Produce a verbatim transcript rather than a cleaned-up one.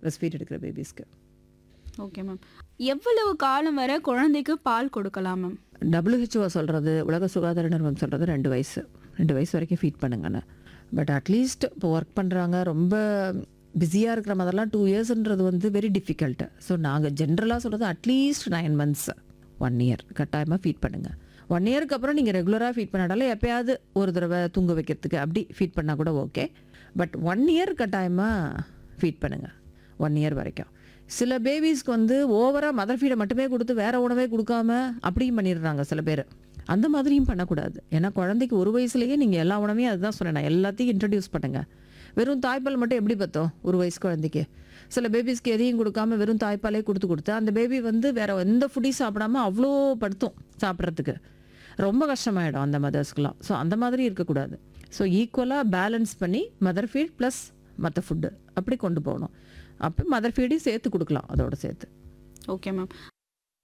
Breast feet எடுக்கிற பேபிஸ்க்கு. Okay ma'am. எவ்வளவு காலம் வரை குழந்தைக்கு பால் கொடுக்கலாம் மேம்? டபிள்யூஹெச்ஓ சொல்கிறது, உலக சுகாதார நிறுவனம் சொல்கிறது ரெண்டு வயசு ரெண்டு வயசு வரைக்கும் ஃபீட் பண்ணுங்கன்னு. பட் அட்லீஸ்ட் இப்போ ஒர்க் பண்ணுறாங்க, ரொம்ப பிஸியாக இருக்கிற மாதிரிலாம் டூ இயர்ஸ்ன்றது வந்து வெரி டிஃபிகல்ட்டு. ஸோ நாங்கள் ஜென்ரலாக சொல்கிறது at least nine months one year கட்டாயமாக ஃபீட் பண்ணுங்கள். ஒன் இயருக்கு அப்புறம் நீங்கள் ரெகுலராக ஃபீட் பண்ணாலும் எப்போயாவது ஒரு தடவை தூங்க வைக்கிறதுக்கு அப்படி ஃபீட் பண்ணால் கூட ஓகே. பட் ஒன் இயர் கட்டாயமாக ஃபீட் பண்ணுங்கள், ஒன் இயர் வரைக்கும். சில பேபிஸ்க்கு வந்து ஓவராக மதர் ஃபீடை மட்டுமே கொடுத்து வேறு உணவே கொடுக்காம அப்படியும் பண்ணிடுறாங்க சில பேர். அந்த மாதிரியும் பண்ணக்கூடாது. ஏன்னா குழந்தைக்கு ஒரு வயசுலேயே நீங்கள் எல்லா உணவையும் அதுதான் சொன்னேன், நான் எல்லாத்தையும் இன்ட்ரடியூஸ் பண்ணுங்கள். வெறும் தாய்ப்பால் மட்டும் எப்படி பார்த்தோம் ஒரு வயசு குழந்தைக்கு? சில பேபிஸ்க்கு எதையும் கொடுக்காம வெறும் தாய்ப்பாலே கொடுத்து கொடுத்து அந்த பேபி வந்து வேறு எந்த ஃபுட்டையும் சாப்பிடாம அவ்வளோ படுத்தும் சாப்பிட்றதுக்கு. ரொம்ப கஷ்டமாயிடும் அந்த மதர்ஸ்க்குலாம். ஸோ அந்த மாதிரி இருக்கக்கூடாது. ஸோ ஈக்குவலாக பேலன்ஸ் பண்ணி மதர் ஃபீட் ப்ளஸ் மற்ற ஃபுட்டு அப்படி கொண்டு போகணும். அப்போ மதர் ஃபீடையும் சேர்த்து கொடுக்கலாம் அதோட சேர்த்து. Okay ma'am.